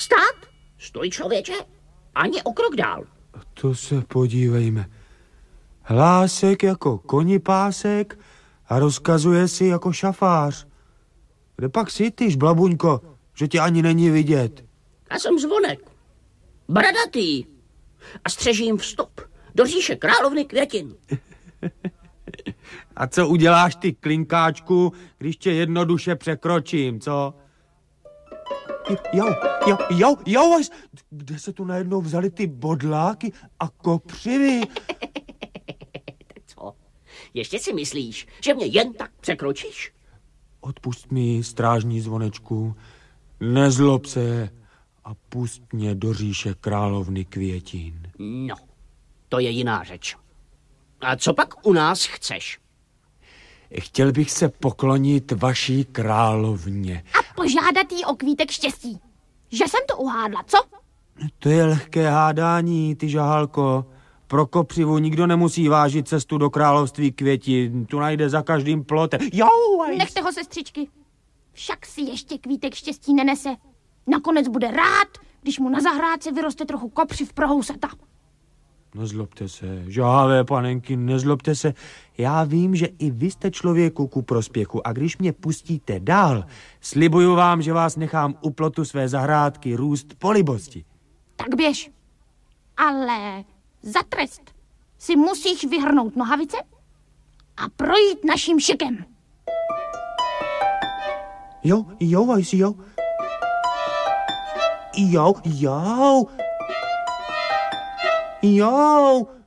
Stát? Stoj, člověče. Ani o krok dál. To se podívejme. Hlásek jako konipásek a rozkazuje si jako šafář. Kde pak sítíš, blabuňko, že tě ani není vidět? Já jsem Zvonek. Bradatý. A střežím vstup do říše královny květin. A co uděláš ty, klinkáčku, když tě jednoduše překročím, co? Jo, kde se tu najednou vzali ty bodláky a kopřivy? Tak co? Ještě si myslíš, že mě jen tak překročíš? Odpust mi, strážní Zvonečku, nezlob se a pust mě do říše královny květin. No, to je jiná řeč. A co pak u nás chceš? Chtěl bych se poklonit vaší královně. A požádat jí o kvítek štěstí. Že jsem to uhádla, co? To je lehké hádání, ty žahálko. Pro kopřivu nikdo nemusí vážit cestu do království květin. Tu najde za každým plotem. Nechte ho, sestřičky. Však si ještě kvítek štěstí nenese. Nakonec bude rád, když mu na zahrádce vyroste trochu kopřiv pro housata. Nezlobte se, žávé panenky, nezlobte se. Já vím, že i vy jste člověku ku prospěchu a když mě pustíte dál, slibuju vám, že vás nechám u plotu své zahrádky růst po libosti. Tak běž. Ale za trest si musíš vyhrnout nohavice a projít naším šikem. Jo. Jo.